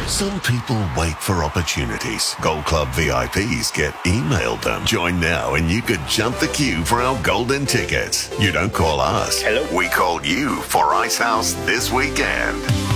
Some people wait for opportunities. Gold Club VIPs get emailed them. Join now and you could jump the queue for our golden tickets. You don't call us. Hello? We called you for Icehouse this weekend.